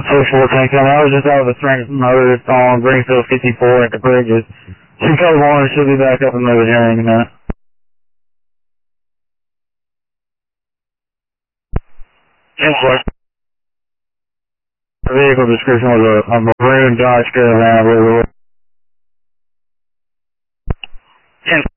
Social tank, I was just out of the strength motor on Greenfield 54 at the bridges. She code 1 should be back up and moving here in a minute. The vehicle description was a maroon Dodge Caravan. 10